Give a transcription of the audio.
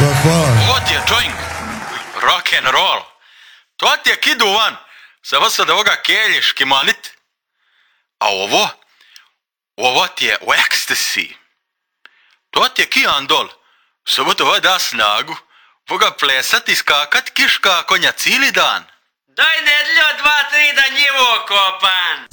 hvala. Ovo ti je joint. Rock and roll. To ti je kidu van. Samo sad ovoga keljiš kimanit. A ovo ti je u ecstasy. To ti je kijandol. Samo to ovo da snagu. Voga plesat i skakat kiška konja cijeli dan. Daj nedljo 2-3 da njivu okopam.